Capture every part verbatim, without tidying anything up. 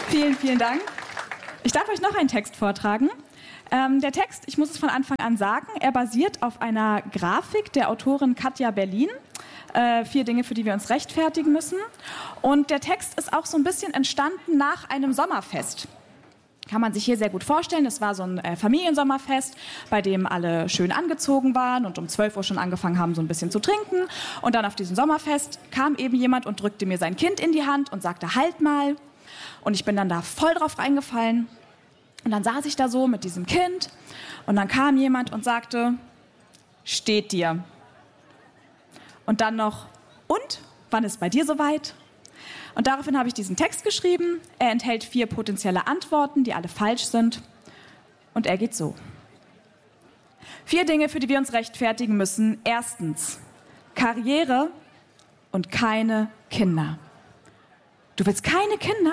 Vielen, vielen Dank. Ich darf euch noch einen Text vortragen. Ähm, der Text, ich muss es von Anfang an sagen, er basiert auf einer Grafik der Autorin Katja Berlin. Äh, vier Dinge, für die wir uns rechtfertigen müssen. Und der Text ist auch so ein bisschen entstanden nach einem Sommerfest. Kann man sich hier sehr gut vorstellen. Es war so ein äh, Familiensommerfest, bei dem alle schön angezogen waren und um zwölf Uhr schon angefangen haben, so ein bisschen zu trinken. Und dann auf diesem Sommerfest kam eben jemand und drückte mir sein Kind in die Hand und sagte, halt mal. Und ich bin dann da voll drauf reingefallen. Und dann saß ich da so mit diesem Kind und dann kam jemand und sagte, steht dir. Und dann noch, und, wann ist bei dir soweit? Und daraufhin habe ich diesen Text geschrieben. Er enthält vier potenzielle Antworten, die alle falsch sind. Und er geht so. Vier Dinge, für die wir uns rechtfertigen müssen. Erstens, Karriere und keine Kinder. Du willst keine Kinder?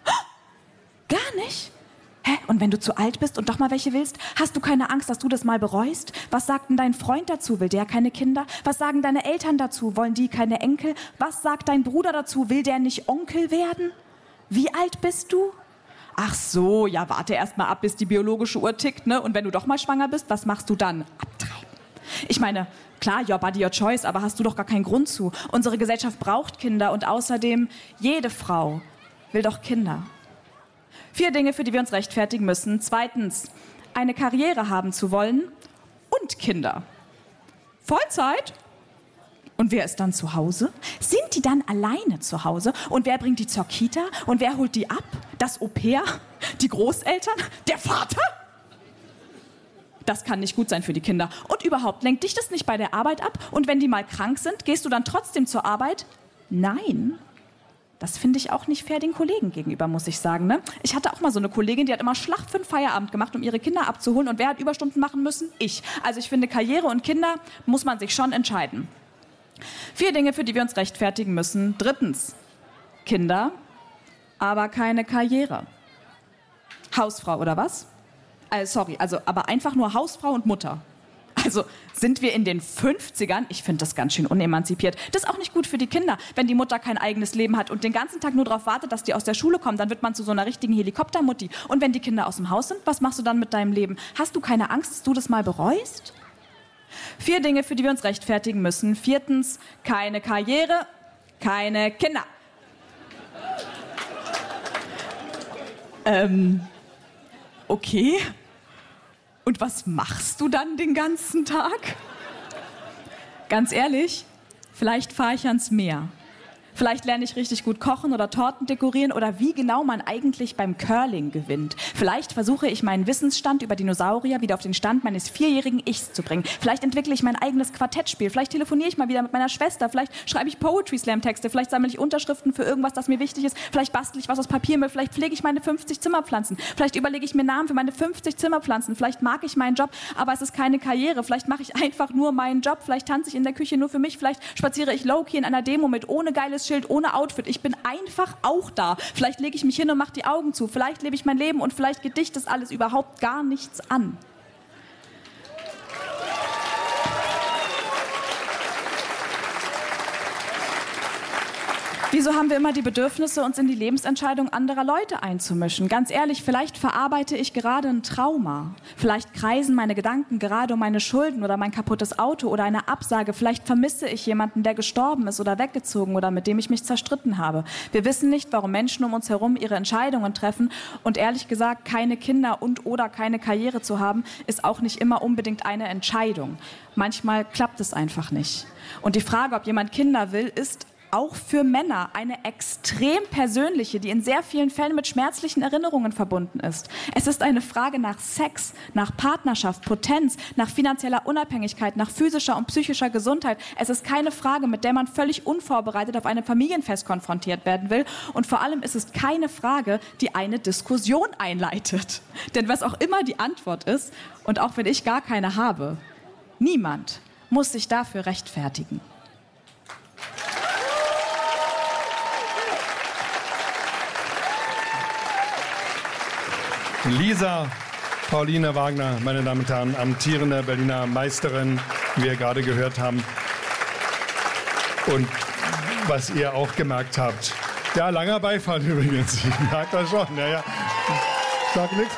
Gar nicht? Hä? Und wenn du zu alt bist und doch mal welche willst, hast du keine Angst, dass du das mal bereust? Was sagt denn dein Freund dazu? Will der keine Kinder? Was sagen deine Eltern dazu? Wollen die keine Enkel? Was sagt dein Bruder dazu? Will der nicht Onkel werden? Wie alt bist du? Ach so, ja, warte erst mal ab, bis die biologische Uhr tickt, ne? Und wenn du doch mal schwanger bist, was machst du dann? Abtreiben. Ich meine, klar, your body, your choice, aber hast du doch gar keinen Grund zu. Unsere Gesellschaft braucht Kinder und außerdem, jede Frau will doch Kinder. Vier Dinge, für die wir uns rechtfertigen müssen. Zweitens, eine Karriere haben zu wollen und Kinder. Vollzeit? Und wer ist dann zu Hause? Sind die dann alleine zu Hause? Und wer bringt die zur Kita? Und wer holt die ab? Das Au-pair? Die Großeltern? Der Vater? Das kann nicht gut sein für die Kinder. Und überhaupt, lenkt dich das nicht bei der Arbeit ab? Und wenn die mal krank sind, gehst du dann trotzdem zur Arbeit? Nein. Das finde ich auch nicht fair den Kollegen gegenüber, muss ich sagen. Ne? Ich hatte auch mal so eine Kollegin, die hat immer Schlacht für den Feierabend gemacht, um ihre Kinder abzuholen. Und wer hat Überstunden machen müssen? Ich. Also ich finde, Karriere und Kinder muss man sich schon entscheiden. Vier Dinge, für die wir uns rechtfertigen müssen. Drittens, Kinder, aber keine Karriere. Hausfrau oder was? Also, sorry, also aber einfach nur Hausfrau und Mutter. Also sind wir in den fünfzigern? Ich finde das ganz schön unemanzipiert. Das ist auch nicht gut für die Kinder, wenn die Mutter kein eigenes Leben hat und den ganzen Tag nur darauf wartet, dass die aus der Schule kommen. Dann wird man zu so einer richtigen Helikoptermutti. Und wenn die Kinder aus dem Haus sind, was machst du dann mit deinem Leben? Hast du keine Angst, dass du das mal bereust? Vier Dinge, für die wir uns rechtfertigen müssen. Viertens, keine Karriere, keine Kinder. Ähm, okay. Und was machst du dann den ganzen Tag? Ganz ehrlich, vielleicht fahre ich ans Meer. Vielleicht lerne ich richtig gut kochen oder Torten dekorieren oder wie genau man eigentlich beim Curling gewinnt. Vielleicht versuche ich meinen Wissensstand über Dinosaurier wieder auf den Stand meines vierjährigen Ichs zu bringen. Vielleicht entwickle ich mein eigenes Quartettspiel. Vielleicht telefoniere ich mal wieder mit meiner Schwester. Vielleicht schreibe ich Poetry Slam Texte. Vielleicht sammle ich Unterschriften für irgendwas, das mir wichtig ist. Vielleicht bastle ich was aus Papiermüll. Vielleicht pflege ich meine fünfzig Zimmerpflanzen. Vielleicht überlege ich mir Namen für meine fünfzig Zimmerpflanzen. Vielleicht mag ich meinen Job, aber es ist keine Karriere. Vielleicht mache ich einfach nur meinen Job. Vielleicht tanze ich in der Küche nur für mich. Vielleicht spaziere ich low-key in einer Demo mit ohne geiles Schild, ohne Outfit. Ich bin einfach auch da. Vielleicht lege ich mich hin und mache die Augen zu. Vielleicht lebe ich mein Leben und vielleicht geht dich das alles überhaupt gar nichts an. Wieso haben wir immer die Bedürfnisse, uns in die Lebensentscheidung anderer Leute einzumischen? Ganz ehrlich, vielleicht verarbeite ich gerade ein Trauma. Vielleicht kreisen meine Gedanken gerade um meine Schulden oder mein kaputtes Auto oder eine Absage. Vielleicht vermisse ich jemanden, der gestorben ist oder weggezogen oder mit dem ich mich zerstritten habe. Wir wissen nicht, warum Menschen um uns herum ihre Entscheidungen treffen. Und ehrlich gesagt, keine Kinder und oder keine Karriere zu haben, ist auch nicht immer unbedingt eine Entscheidung. Manchmal klappt es einfach nicht. Und die Frage, ob jemand Kinder will, ist auch für Männer eine extrem persönliche, die in sehr vielen Fällen mit schmerzlichen Erinnerungen verbunden ist. Es ist eine Frage nach Sex, nach Partnerschaft, Potenz, nach finanzieller Unabhängigkeit, nach physischer und psychischer Gesundheit. Es ist keine Frage, mit der man völlig unvorbereitet auf einem Familienfest konfrontiert werden will. Und vor allem ist es keine Frage, die eine Diskussion einleitet. Denn was auch immer die Antwort ist, und auch wenn ich gar keine habe, niemand muss sich dafür rechtfertigen. Lisa Pauline Wagner, meine Damen und Herren, amtierende Berliner Meisterin, wie wir gerade gehört haben. Und was ihr auch gemerkt habt, Ja, langer Beifall übrigens. Ich merke das schon. Ja, ja. Sag nichts.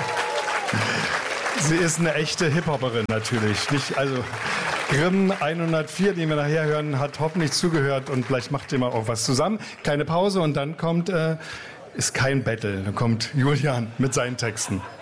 Sie ist eine echte Hip-Hopperin natürlich. Nicht, also Grimm hundertvier, den wir nachher hören, hat hoffentlich zugehört und vielleicht macht ihr mal auch was zusammen. Keine Pause und dann kommt, äh, ist kein Battle, dann kommt Julian mit seinen Texten.